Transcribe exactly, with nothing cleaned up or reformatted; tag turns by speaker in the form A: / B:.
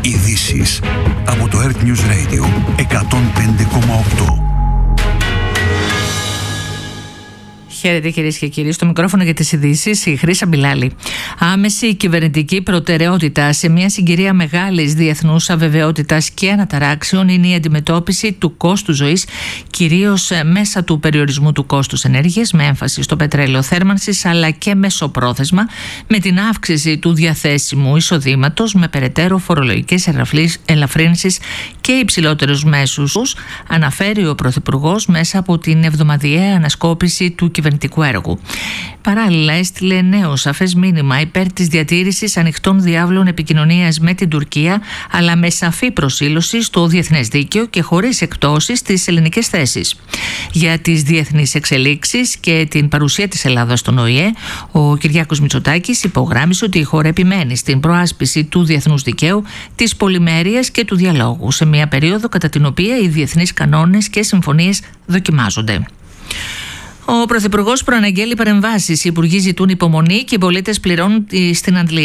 A: Ειδήσεις από το Earth News Radio εκατόν πέντε κόμμα οκτώ.
B: Χαίρετε κυρίες και κύριοι, στο μικρόφωνο για τις ειδήσεις η Χρύσα Μπιλάλη. Άμεση κυβερνητική προτεραιότητα σε μια συγκυρία μεγάλης διεθνούς αβεβαιότητας και αναταράξεων είναι η αντιμετώπιση του κόστου ζωής, κυρίως μέσα του περιορισμού του κόστους ενέργειας, με έμφαση στο πετρέλαιο θέρμανσης, αλλά και μεσοπρόθεσμα με την αύξηση του διαθέσιμου εισοδήματος, με περαιτέρω φορολογικές ελαφρύνσεις και υψηλότερους μέσους, αναφέρει ο Πρωθυπουργός μέσα από την εβδομαδιαία ανασκόπηση του κυβερνητικού έργου. Παράλληλα, έστειλε νέο σαφές μήνυμα υπέρ της διατήρησης ανοιχτών διάβλων επικοινωνίας με την Τουρκία, αλλά με σαφή προσήλωση στο διεθνές δίκαιο και χωρίς εκπτώσεις στις ελληνικές θέσεις. Για τις διεθνείς εξελίξεις και την παρουσία της Ελλάδας στον Ο Η Ε, ο Κυριάκος Μητσοτάκης υπογράμμισε ότι η χώρα επιμένει στην προάσπιση του διεθνούς δικαίου, της πολυμέρειας και του διαλόγου, σε μια περίοδο κατά την οποία οι διεθνείς κανόνες και συμφωνίες δοκιμάζονται. Ο Πρωθυπουργός προαναγγέλει παρεμβάσεις. Οι υπουργοί ζητούν υπομονή και οι πολίτες πληρώνουν στην αντλία.